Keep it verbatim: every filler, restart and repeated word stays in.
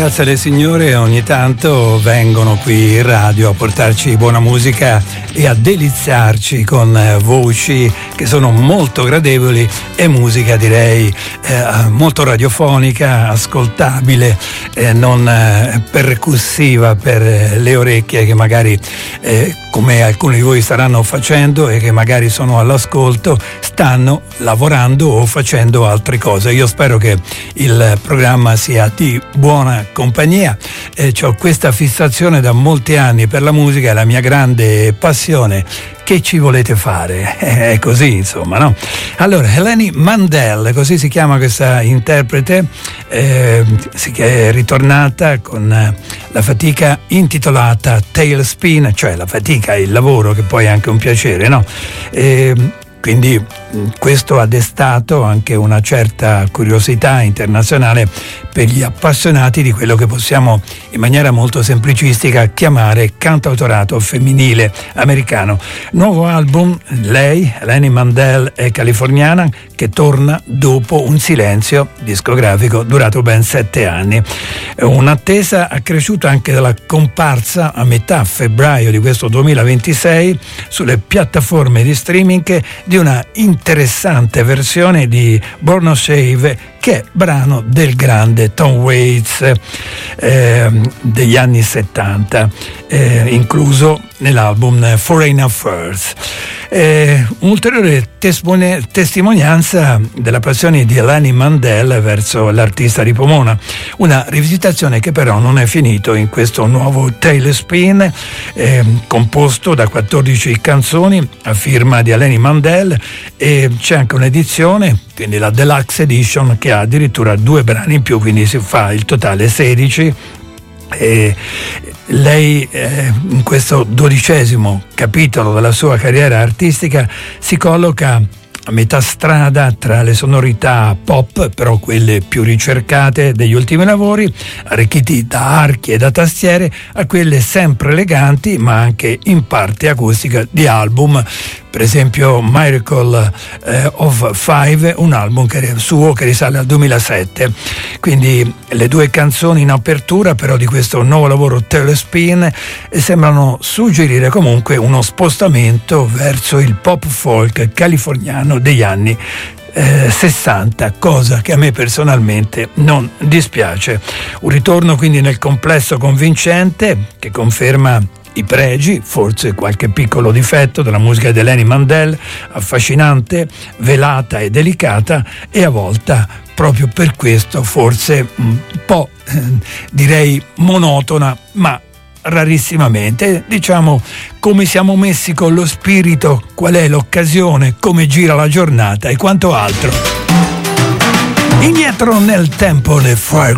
ragazze e le signore ogni tanto vengono qui in radio a portarci buona musica e a deliziarci con voci che sono molto gradevoli e musica direi eh, molto radiofonica, ascoltabile, eh, non eh, percussiva per le orecchie che magari eh, come alcuni di voi staranno facendo e che magari sono all'ascolto, stanno lavorando o facendo altre cose. Io spero che il programma sia di buona compagnia. Eh, ho questa fissazione da molti anni per la musica, è la mia grande passione. Che ci volete fare? È così, insomma, no? Allora, Helene Mandel, così si chiama questa interprete, eh, è ritornata con la fatica intitolata Tailspin, cioè la fatica, il lavoro, che poi è anche un piacere, no? Eh, Quindi questo ha destato anche una certa curiosità internazionale per gli appassionati di quello che possiamo in maniera molto semplicistica chiamare cantautorato femminile americano. Nuovo album, lei, Helene Mandel, è californiana, che torna dopo un silenzio discografico durato ben sette anni. Un'attesa accresciuta anche dalla comparsa a metà febbraio di questo duemilaventisei sulle piattaforme di streaming di una interessante versione di Born to Save, che è brano del grande Tom Waits eh, degli anni settanta, eh, incluso nell'album Foreign Affairs. Eh, un'ulteriore testimone, testimonianza della passione di Helene Mandel verso l'artista di Pomona, una rivisitazione che però non è finito in questo nuovo Tailspin, eh, composto da quattordici canzoni a firma di Helene Mandel, e c'è anche un'edizione, quindi la Deluxe Edition, che ha addirittura due brani in più, quindi si fa il totale sedici. E lei eh, in questo dodicesimo capitolo della sua carriera artistica si colloca a metà strada tra le sonorità pop, però quelle più ricercate degli ultimi lavori, arricchiti da archi e da tastiere, a quelle sempre eleganti ma anche in parte acustiche di album. Per esempio Miracle eh, of Five, un album che, suo che risale al duemilasette. Quindi le due canzoni in apertura però di questo nuovo lavoro Tailspin sembrano suggerire comunque uno spostamento verso il pop folk californiano degli anni Eh, sessanta, cosa che a me personalmente non dispiace. Un ritorno quindi nel complesso convincente che conferma i pregi, forse qualche piccolo difetto della musica di Helene Mandel, affascinante, velata e delicata, e a volta proprio per questo forse un po' eh, direi monotona, ma rarissimamente, diciamo, come siamo messi con lo spirito, qual è l'occasione, come gira la giornata e quanto altro. Indietro nel tempo le Fire